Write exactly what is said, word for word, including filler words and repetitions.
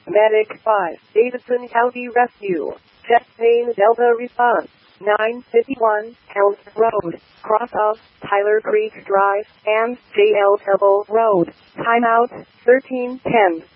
Medic five, Davidson County Rescue. Chest pain Delta response. nine fifty-one, Helms Road, cross of Tyler Creek Drive, and J L Temple Road. Timeout, thirteen ten.